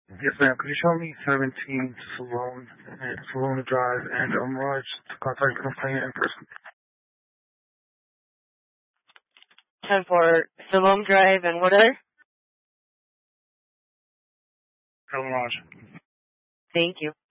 Yes, ma'am. Could you show me 17 Salone Drive and Mirage to contact the complainant in person? 10 for Salome Drive and what other? Mirage. Thank you.